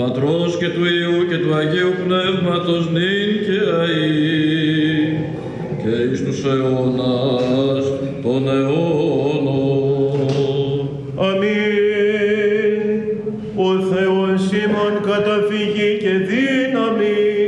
Πατρός και του Υιού και του Αγίου Πνεύματος νυν και αεί και εις τους αιώνας των αιώνων. Αμήν. Ο Θεός ημών καταφύγει και δύναμη